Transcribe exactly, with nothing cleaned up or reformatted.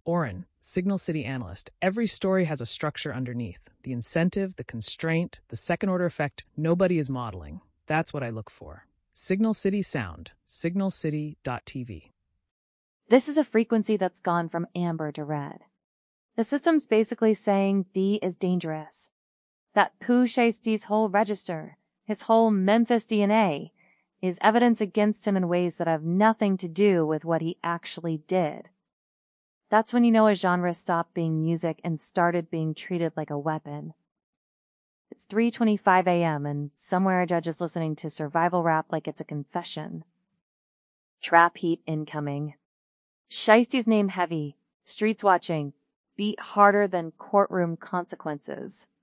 Oren, Signal City analyst. Every story has a structure underneath. The incentive, the constraint, the second-order effect, nobody is modeling. That's what I look for. Signal City Sound, signal city dot t v. This is a frequency that's gone from amber to red. The system's basically saying D is dangerous. That Pooh Shiesty's whole register, his whole Memphis D N A, is evidence against him in ways that have nothing to do with what he actually did. That's when you know a genre stopped being music and started being treated like a weapon. It's three twenty-five a m and somewhere a judge is listening to survival rap like it's a confession. Trap heat incoming. Shiesty's name heavy. Streets watching. Beat harder than courtroom consequences.